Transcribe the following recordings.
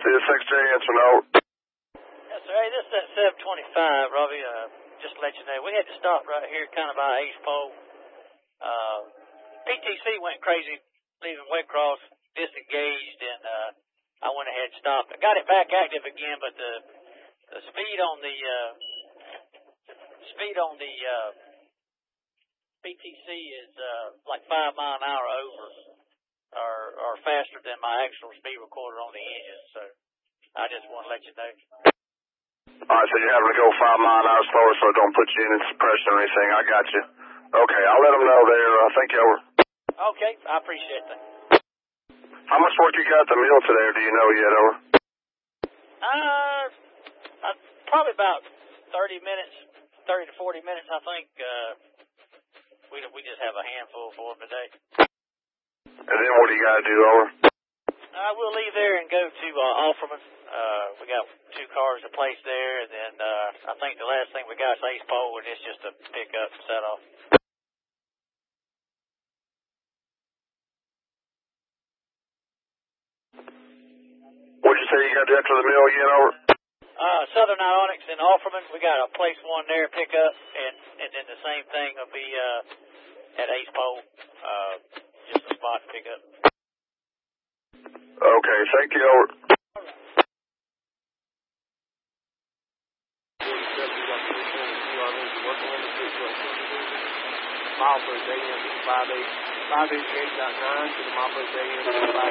is 6J answering out. Yes, sir. Hey, this is at 725, Robbie. Just to let you know, we had to stop right here kind of by Ace Pole. PTC went crazy, leaving Waycross disengaged, and I went ahead and stopped. I got it back active again, but the speed on the PTC is like 5 mile an hour over, or faster than my actual speed recorder on the engine. So I just want to let you know. All right, so you're having to go 5 mile an hour slower, so don't put you in suppression or anything. I got you. Okay, I'll let them know there. Thank you, over. Okay, I appreciate that. How much work you got at the mill today, or do you know yet, over? Probably about 30 to 40 minutes, I think. We just have a handful for them today. And then what do you got to do, over? We'll leave there and go to Offerman. We got 2 cars to place there, and then I think the last thing we got is Ace Pole, and it's just a pickup and set off. What'd you say you got to to the mill again, over? Southern Ionics in Offerman. We got a place 1 there, pickup, and then the same thing will be at Ace Pole, just a spot to pick up. Okay, thank you, over. Mile per day in 588.9 to the mile per day in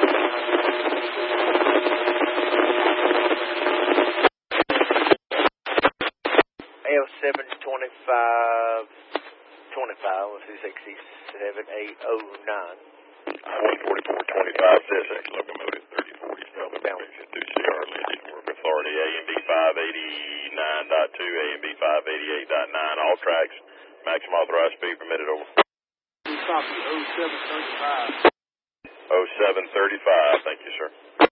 589. 725, let's see, 67809. 14425, Cessna locomotive 3040, Southern 2CR, Lindy, Work Authority, AMB 589.2, AMB 588.9, all tracks, maximum authorized speed permitted, over. Copy 0735. 0735, thank you, sir.